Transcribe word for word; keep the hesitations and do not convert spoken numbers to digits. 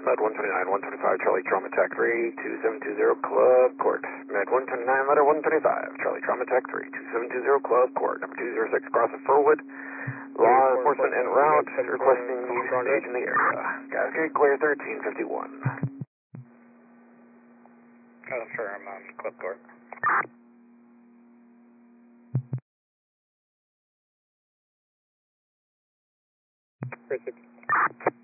Med one twenty-nine, one twenty-five, Charlie Trauma Tech three, two seven two zero, Club Court. Med one twenty-nine, letter one twenty-five, Charlie Trauma Tech three, two seven two zero, Club Court. Number two zero six, cross of Furwood. Law enforcement en route, requesting you stage in the area. Cascade clear thirteen fifty-one. I'm sure I'm on Club Court. Three six.